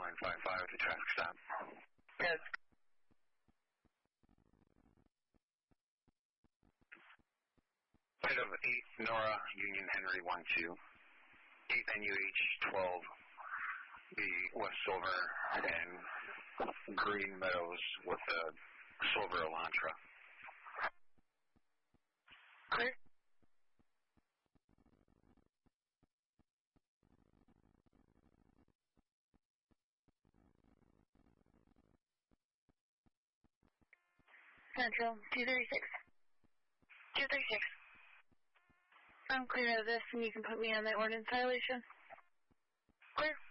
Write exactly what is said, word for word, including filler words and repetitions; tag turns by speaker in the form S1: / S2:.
S1: line five five to traffic stop.
S2: Yes.
S1: Flight of eight Nora Union Henry one two. eight N U H twelve. The West Silver and Green Meadows with the Silver Elantra.
S2: Clear. Central, two thirty-six.
S3: two thirty-six.
S2: I'm clear of this, and you can put me on the ordinance violation.
S3: Clear.